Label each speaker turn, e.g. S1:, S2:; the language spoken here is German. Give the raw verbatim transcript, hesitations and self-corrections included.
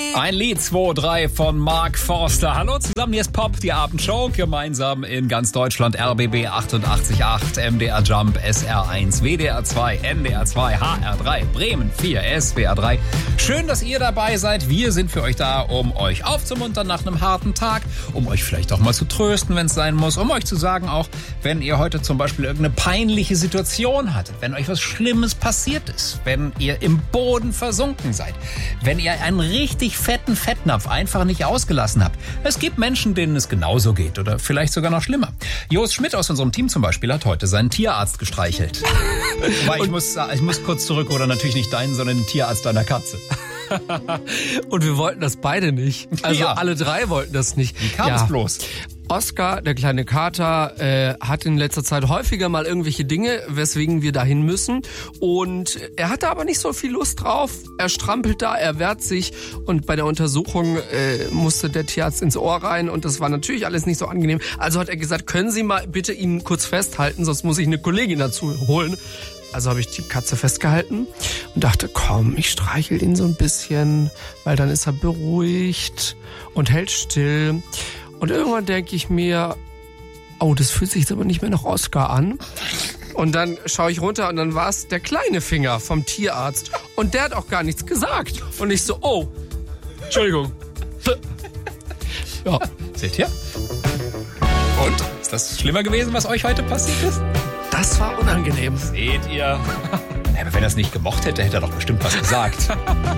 S1: Ein Lied, zwei, drei von Mark Forster. Hallo zusammen, hier ist Pop, die Abendshow. Gemeinsam in ganz Deutschland. R B B achtundachtzig Komma acht, M D R Jump, S R eins, W D R zwei, N D R zwei, H R drei, Bremen vier, S W R drei. Schön, dass ihr dabei seid. Wir sind für euch da, um euch aufzumuntern nach einem harten Tag, um euch vielleicht auch mal zu trösten, wenn es sein muss, um euch zu sagen auch, wenn ihr heute zum Beispiel irgendeine peinliche Situation hattet, wenn euch was Schlimmes passiert ist, wenn ihr im Boden versunken seid, wenn ihr einen richtig fetten Fettnapf einfach nicht ausgelassen habt. Es gibt Menschen, denen es genauso geht oder vielleicht sogar noch schlimmer. Jost Schmidt aus unserem Team zum Beispiel hat heute seinen Tierarzt gestreichelt. Weil ich muss, ich muss kurz zurück, oder natürlich nicht deinen, sondern den Tierarzt deiner Katze.
S2: Und wir wollten das beide nicht. Also ja. Alle drei wollten das nicht.
S1: Wie kam es
S2: ja.
S1: bloß?
S2: Oskar, der kleine Kater, äh, hat in letzter Zeit häufiger mal irgendwelche Dinge, weswegen wir dahin müssen. Und er hatte aber nicht so viel Lust drauf. Er strampelt da, er wehrt sich. Und bei der Untersuchung äh, musste der Tierarzt ins Ohr rein. Und das war natürlich alles nicht so angenehm. Also hat er gesagt, können Sie mal bitte ihn kurz festhalten, sonst muss ich eine Kollegin dazu holen. Also habe ich die Katze festgehalten und dachte, komm, ich streichel ihn so ein bisschen, weil dann ist er beruhigt und hält still. Und irgendwann denke ich mir, oh, das fühlt sich jetzt aber nicht mehr nach Oskar an. Und dann schaue ich runter und dann war es der kleine Finger vom Tierarzt. Und der hat auch gar nichts gesagt. Und ich so, oh, Entschuldigung.
S1: Ja, seht ihr? Und? Ist das schlimmer gewesen, was euch heute passiert ist?
S2: Das war unangenehm.
S1: Seht ihr? Aber wenn er es nicht gemocht hätte, hätte er doch bestimmt was gesagt.